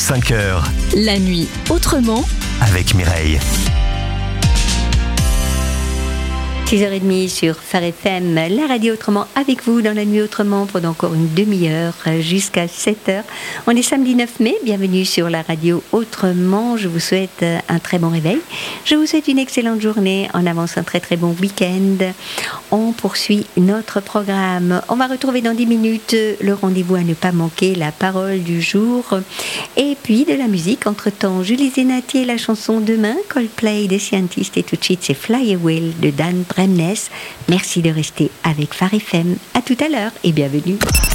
5h. La nuit autrement Avec Mireille. 6h30 sur Phare FM, la radio autrement avec vous dans la nuit autrement pendant encore une demi-heure jusqu'à 7h. On est samedi 9 mai, bienvenue sur la radio autrement. Je vous souhaite un très bon réveil. Je vous souhaite une excellente journée, en avance un très très bon week-end. On poursuit notre programme. On va retrouver dans 10 minutes le rendez-vous à ne pas manquer, la parole du jour. Et puis de la musique. Entre-temps, Julie Zenati et la chanson Demain, Coldplay des Scientistes, et tout de suite c'est Fly Away de Dan Bremnes. Merci de rester avec Phare FM. À tout à l'heure et bienvenue.